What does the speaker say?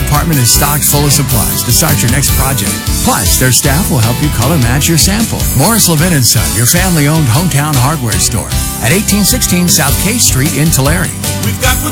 department is stocked full of supplies to start your next project. Plus, their staff will help you color match your sample. Morris Levin & Son, your family-owned hometown hardware store at 1816 South K Street in Tulare. We've got